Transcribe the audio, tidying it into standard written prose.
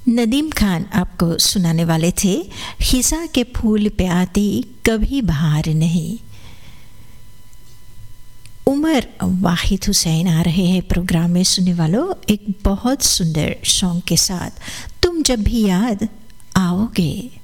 नदीम खान आपको सुनाने वाले थे। खिसा के फूल पे आती कभी बहार नहीं। उमर वाहिद हुसैन आ रहे हैं प्रोग्राम में। सुनने वालों, एक बहुत सुंदर सॉन्ग के साथ, तुम जब भी याद आओगे।